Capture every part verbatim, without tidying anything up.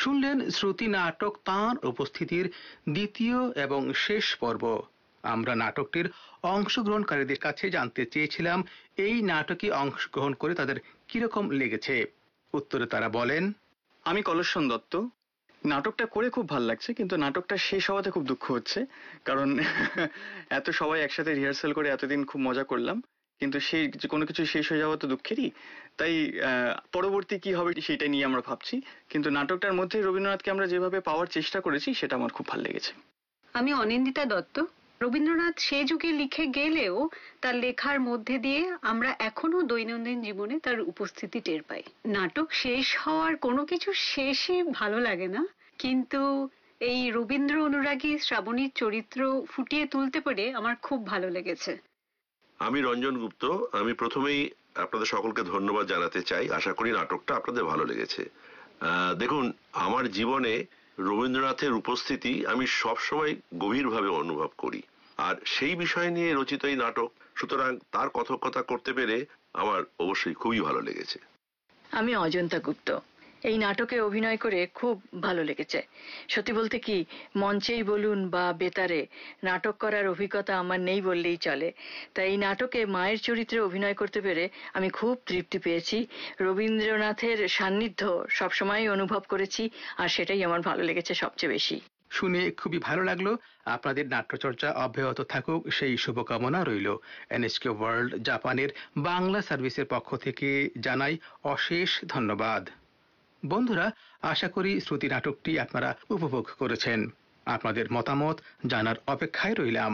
শুনলেন শ্রুতি নাটক তাঁর উপস্থিতির দ্বিতীয় এবং শেষ পর্ব। আমরা নাটকটির অংশগ্রহণকারীদের কাছে জানতে চেয়েছিলাম এই নাটকে অংশগ্রহণ করে তাদের কিরকম লেগেছে। উত্তরে তারা বলেন, আমি কলস্বন দত্ত। নাটকটা করে খুব ভালো লাগছে, কিন্তু নাটকটা শেষ হওয়াতে খুব দুঃখ হচ্ছে, কারণ এত সবাই একসাথে রিহার্সাল করে এতদিন খুব মজা করলাম, কিন্তু সেই কোনো কিছু শেষ হয়ে যাওয়া তো দুঃখেরই। তাই পরবর্তী কি হবে সেটা নিয়ে আমরা ভাবছি, কিন্তু নাটকটার মধ্যে রবীন্দ্রনাথকে আমরা যেভাবে পাওয়ার চেষ্টা করেছি সেটা আমার খুব ভালো লেগেছে। আমি অনিন্দিতা দত্ত। রবীন্দ্রনাথ সে যুগে লিখে গেলেও তার লেখার মধ্যে দিয়ে আমরা এখনো দৈনন্দিন জীবনে তার উপস্থিতি টের পাই। নাটক শেষ হওয়ার কোনো কিছু শেষই ভালো লাগে না, কিন্তু এই রবীন্দ্র অনুরাগী শ্রাবণীর চরিত্র ফুটিয়ে তুলতে পেরে আমার খুব ভালো লেগেছে। আমি রঞ্জন গুপ্ত। আমি প্রথমেই আপনাদের সকলকে ধন্যবাদ জানাতে চাই। আশা করি নাটকটা আপনাদের ভালো লেগেছে। দেখুন, আমার জীবনে রবীন্দ্রনাথের উপস্থিতি আমি সবসময় গভীরভাবে অনুভব করি, আর সেই বিষয় নিয়ে রচিত এই নাটক, সুতরাং তার কথকতা করতে পেরে আমার অবশ্যই খুবই ভালো লেগেছে। আমি অজন্তা গুপ্ত। এই নাটকে অভিনয় করে খুব ভালো লেগেছে। সত্যি বলতে কি, মঞ্চেই বলুন বা বেতারে নাটক করার অভিজ্ঞতা আমার নেই বললেই চলে। তাই এই নাটকে মায়ের চরিত্রে অভিনয় করতে পেরে আমি খুব তৃপ্তি পেয়েছি। রবীন্দ্রনাথের সান্নিধ্য সবসময় অনুভব করেছি, আর সেটাই আমার ভালো লেগেছে সবচেয়ে বেশি। শুনে খুবই ভালো লাগলো। আপনাদের নাট্যচর্চা অব্যাহত থাকুক সেই শুভকামনা রইল। এনএসকে ওয়ার্ল্ড জাপানের বাংলা সার্ভিসের পক্ষ থেকে জানাই অশেষ ধন্যবাদ। বন্ধুরা, আশা করি শ্রুতি নাটকটি আপনারা উপভোগ করেছেন। আপনাদের মতামত জানার অপেক্ষায় রইলাম।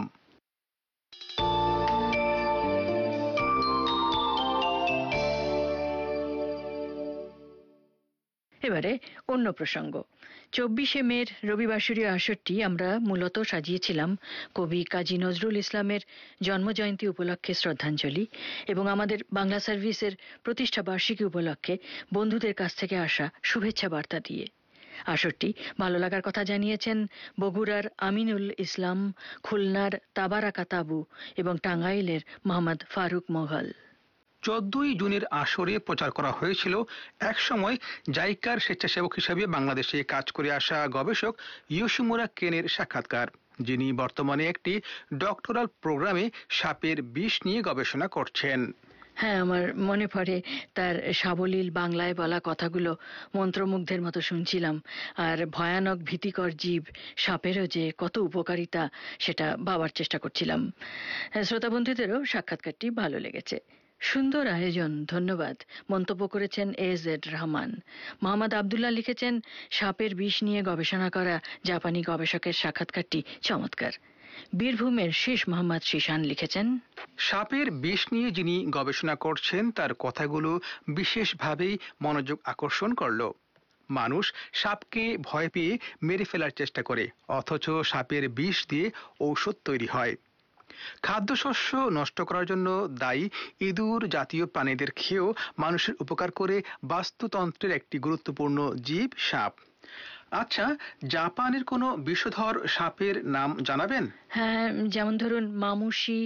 এবারে অন্য প্রসঙ্গ। চব্বিশে মের রবিবাসরীয় আসরটি আমরা মূলত সাজিয়েছিলাম কবি কাজী নজরুল ইসলামের জন্মজয়ন্তী উপলক্ষে শ্রদ্ধাঞ্জলি এবং আমাদের বাংলা সার্ভিসের প্রতিষ্ঠা বার্ষিকী উপলক্ষে বন্ধুদের কাছ থেকে আসা শুভেচ্ছা বার্তা দিয়ে। আসরটি ভালো লাগার কথা জানিয়েছেন বগুড়ার আমিনুল ইসলাম, খুলনার তাবারাকা তাবু এবং টাঙ্গাইলের মোহাম্মদ ফারুক মোঘল। চোদ্দই জুনের আসরে প্রচার করা হয়েছিল একসময় জাইকার স্বেচ্ছাসেবক হিসেবে বাংলাদেশে কাজ করে আসা গবেষক ইয়োশিমুরা কেনের সাক্ষাৎকার, যিনি বর্তমানে একটি ডক্টরাল প্রোগ্রামে সাপের বিষ নিয়ে গবেষণা করছেন। হ্যাঁ, আমার মনে পড়ে তার সাবলীল বাংলায় বলা কথাগুলো মন্ত্রমুগ্ধের মতো শুনছিলাম, আর ভয়ানক ভীতিকর জীব সাপেরও যে কত উপকারিতা সেটা ভাবার চেষ্টা করছিলাম। শ্রোতা বন্ধুদেরও সাক্ষাৎকারটি ভালো লেগেছে। সুন্দর আয়োজন, ধন্যবাদ মন্তব্য করেছেন এ জেড রহমান। মোহাম্মদ আবদুল্লাহ লিখেছেন, সাপের বিষ নিয়ে গবেষণা করা জাপানি গবেষকের সাক্ষাৎকারটি চমৎকার। বীরভূমের শেষ মোহাম্মদ শিশান লিখেছেন, সাপের বিষ নিয়ে যিনি গবেষণা করছেন তার কথাগুলো বিশেষভাবেই মনোযোগ আকর্ষণ করল। মানুষ সাপকে ভয় পেয়ে মেরে ফেলার চেষ্টা করে, অথচ সাপের বিষ দিয়ে ঔষধ তৈরি হয়। খাদ্যশস্য নষ্ট করার জন্য দায়ী ইঁদুর জাতীয় প্রাণীদের খেয়েও মানুষের উপকার করে বাস্তুতন্ত্রের একটি গুরুত্বপূর্ণ জীব সাপ। আচ্ছা, জাপানের কোনো বিষধর সাপের নাম জানাবেন? হ্যাঁ, যেমন ধরুন মামুশি,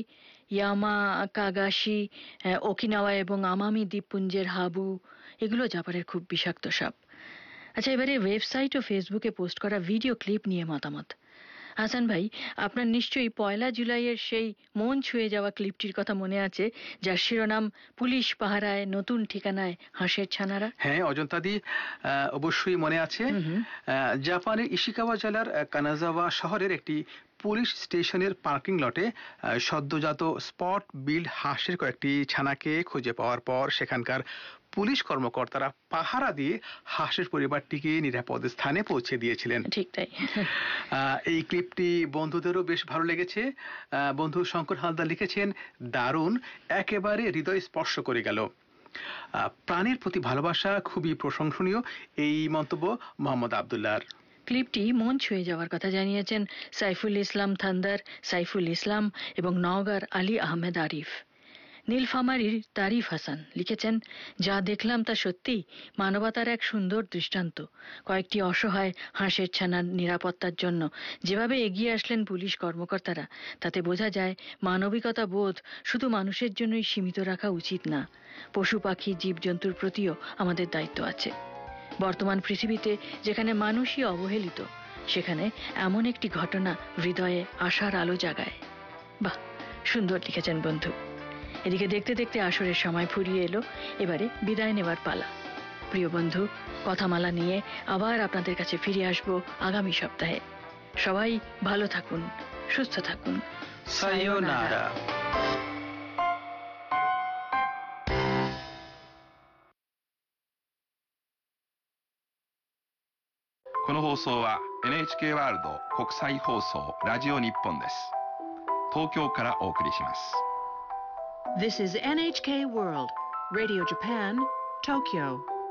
ইয়ামাকাগাশি, ওকিনাওয়া এবং আমামি দ্বীপপুঞ্জের হাবু, এগুলো জাপানের খুব বিষাক্ত সাপ। আচ্ছা, এবারে ওয়েবসাইট ও ফেসবুকে পোস্ট করা ভিডিও ক্লিপ নিয়ে মতামত। হাসান ভাই, আপনার নিশ্চয়ই পয়লা জুলাইয়ের সেই মন ছুঁয়ে যাওয়া ক্লিপটির কথা মনে আছে, যার শিরোনাম পুলিশ পাহারায় নতুন ঠিকানায় হাঁসের ছানারা। হ্যাঁ অজন্তাদি, অবশ্যই মনে আছে। জাপানের ইশিকাওয়া জেলার কানাজাওয়া শহরের একটি পুলিশ স্টেশনের পার্কিং লটে সদ্যজাত স্পট বিল্ড হাঁসের কয়েকটি ছানাকে খুঁজে পাওয়ার পর সেখানকার পুলিশ কর্মকর্তারা পাহারা দিয়ে হাঁসের পরিবারটিকে নিরাপদ স্থানে পৌঁছে দিয়েছিলেন। ঠিক তাই। এই ক্লিপটি বন্ধুদেরও বেশ ভালো লেগেছে। বন্ধু শঙ্কর হালদার লিখেছেন, দারুণ, একেবারে হৃদয় স্পর্শ করে গেল। প্রাণীর প্রতি ভালোবাসা খুবই প্রশংসনীয়, এই মন্তব্য মোহাম্মদ আবদুল্লাহর। ক্লিপটি মন ছুঁয়ে যাওয়ার কথা জানিয়েছেন সাইফুল ইসলাম থান্দার, সাইফুল ইসলাম এবং নওগাঁর আলী আহমেদ আরিফ। নীলফামারীর তারিফ হাসান লিখেছেন, যা দেখলাম তা সত্যি মানবতার এক সুন্দর দৃষ্টান্ত। কয়েকটি অসহায় হাঁসের ছানার নিরাপত্তার জন্য যেভাবে এগিয়ে আসলেন পুলিশ কর্মকর্তারা, তাতে বোঝা যায় মানবিকতা বোধ শুধু মানুষের জন্যই সীমিত রাখা উচিত না, পশু পাখি জীবজন্তুর প্রতিও আমাদের দায়িত্ব আছে। বর্তমান পৃথিবীতে যেখানে মানুষই অবহেলিত, সেখানে এমন একটি ঘটনা হৃদয়ে আশার আলো জাগায়। বাহ, সুন্দর লিখেছেন বন্ধু। এদিকে দেখতে দেখতে আসরের সময় ফুরিয়ে এলো, এবারে বিদায় নেবার পালা। প্রিয় বন্ধু, কথামালা নিয়ে আবার আপনাদের কাছে ফিরে আসবো আগামী সপ্তাহে। সবাই ভালো থাকুন, সুস্থ থাকুন। সায়োনারা। この放送は エヌエイチケー ワールド国際放送ラジオ日本です。東京からお送りします。 This is エヌエイチケー World Radio Japan, Tokyo.